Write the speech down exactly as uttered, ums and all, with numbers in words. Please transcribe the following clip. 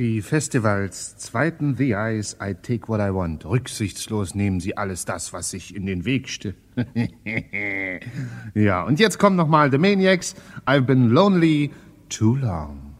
Die Festivals zweiten The Eyes, I Take What I Want. Rücksichtslos nehmen sie alles das, was sich in den Weg steht. Ja, und jetzt kommt nochmal The Maniacs. I've been lonely too long.